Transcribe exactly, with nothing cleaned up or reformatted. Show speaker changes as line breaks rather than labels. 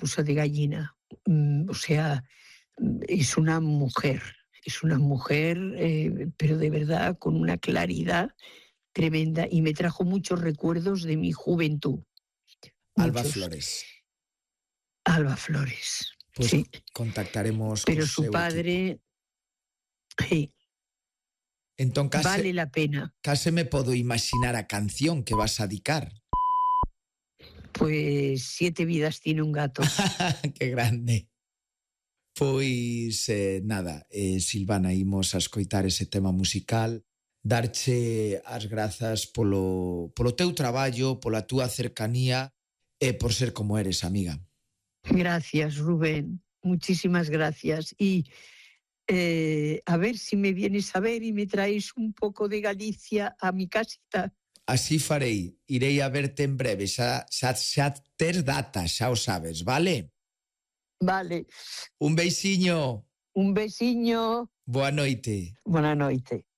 mariposa de gallina. Mm, o sea, es una mujer, es una mujer, eh, pero de verdad con una claridad tremenda y me trajo muchos recuerdos de mi juventud.
Alba
Muchos.
Flores.
Alba Flores,
Pues
sí.
contactaremos
Pero
co
su
seu
padre, sí,
entón case,
vale la pena.
case me podo imaginar a canción que vas a dedicar.
Pues siete vidas tiene un gato.
Que grande. Pois, eh, nada, eh, Silvana, imos a escoitar ese tema musical, darche as grazas polo, polo teu traballo, pola túa cercanía e por ser como eres, amiga.
Gracias, Rubén. Muchísimas gracias. Y eh, a ver si me vienes a ver y me traes un poco de Galicia a mi casita.
Así farei, irei a verte en breve, xa, xa, xa tes data, xa o sabes, vale?
Vale.
Un beixiño.
Un besiño.
Boa noite.
Buena noite.